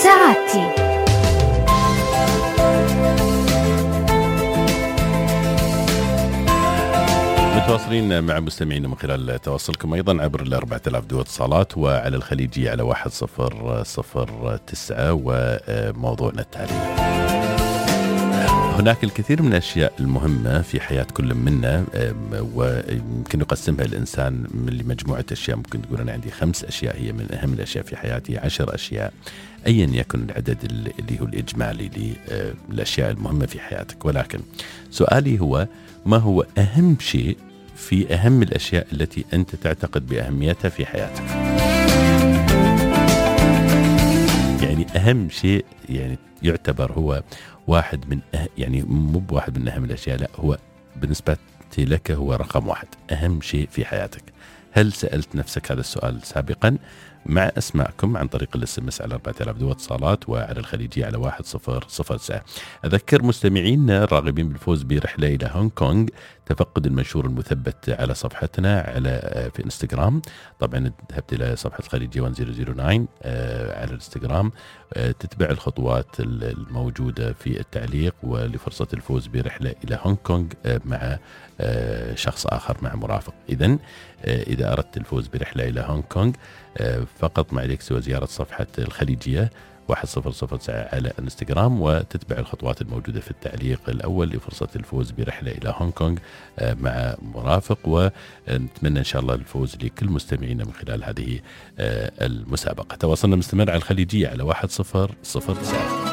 سعادتي. متواصلين مع مستمعينا من خلال تواصلكم أيضا عبر 4000 دول اتصالات وعلى الخليجية على 1009 وموضوعنا التالي. هناك الكثير من الأشياء المهمة في حياة كل منا ويمكن يقسمها الإنسان لمجموعة أشياء. ممكن تقول أنا عندي 5 أشياء هي من أهم الأشياء في حياتي، 10 أشياء، أيا يكن العدد اللي هو الإجمالي للأشياء المهمة في حياتك. ولكن سؤالي هو ما هو أهم شيء في أهم الأشياء التي أنت تعتقد بأهميتها في حياتك؟ يعني أهم شيء يعني يعتبر هو واحد من يعني مو بواحد من أهم الأشياء، لا هو بالنسبة لك هو رقم 1 أهم شيء في حياتك. هل سألت نفسك هذا السؤال سابقا؟ مع أسماءكم عن طريق الاس على 4000 دول اتصالات وعلى الخليجية على 1009. أذكر مستمعين راغبين بالفوز برحلة إلى هونغ كونغ تفقد المنشور المثبت على صفحتنا في انستغرام. طبعا ذهبت إلى صفحة الخليجية 1009 على الانستغرام، تتبع الخطوات الموجودة في التعليق ولفرصة الفوز برحلة إلى هونغ كونغ مع شخص آخر مع مرافق. إذا أردت الفوز برحلة إلى هونغ كونغ فقط ما عليك سوى زيارة صفحة الخليجية 1009 على انستغرام وتتبع الخطوات الموجودة في التعليق الأول لفرصة الفوز برحلة إلى هونغ كونغ مع مرافق. ونتمنى إن شاء الله الفوز لكل مستمعينا من خلال هذه المسابقة. تواصلنا مستمر على الخليجية على 1009.